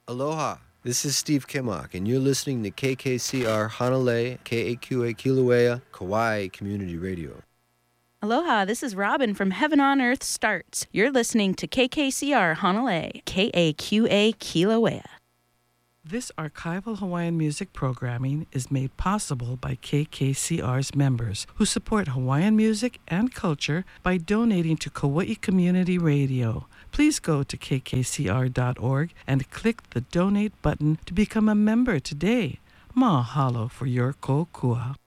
Aloha, this is Steve Kimmock, and you're listening to KKCR Hanalei, KAQA Kilauea, Kauai Community Radio. Aloha, this is Robin from Heaven on Earth Starts. You're listening to KKCR Hanalei, KAQA Kilauea. This archival Hawaiian music programming is made possible by KKCR's members who support Hawaiian music and culture by donating to Kauai Community Radio. Please go to kkcr.org and click the donate button to become a member today. Mahalo for your kokua.